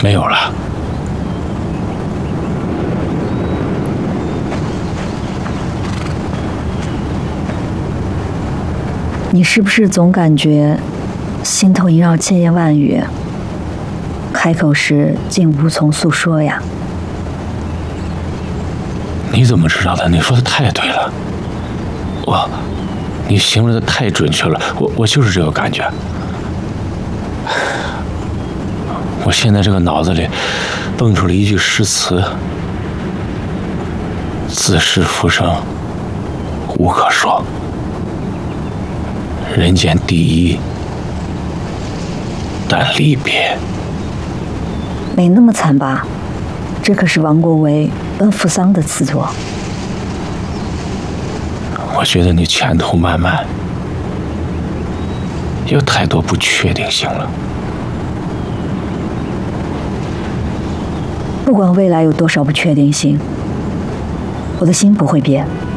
没有了。 你是不是总感觉心头萦绕千言万语，开口时竟无从诉说呀？ 你怎么知道的？你说的太对了，你形容的太准确了，我就是这个感觉。我现在这个脑子里蹦出了一句诗词：自是浮生无可说，人间第一但离别。 没那么惨吧？这可是王国维、奔扶桑的词作。 我觉得你前途漫漫，有太多不确定性了。 不管未来有多少不确定性，我的心不会变。